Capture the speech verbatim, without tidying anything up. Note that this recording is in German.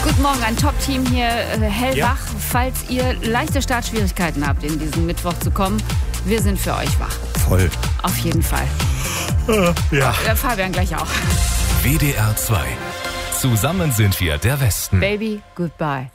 Guten Morgen, ein Top-Team hier, äh, hellwach. Ja. Falls ihr leichte Startschwierigkeiten habt, in diesen Mittwoch zu kommen, wir sind für euch wach. Voll. Auf jeden Fall. Äh, ja. Äh, Fabian gleich auch. W D R zwei. Zusammen sind wir der Westen. Baby, goodbye.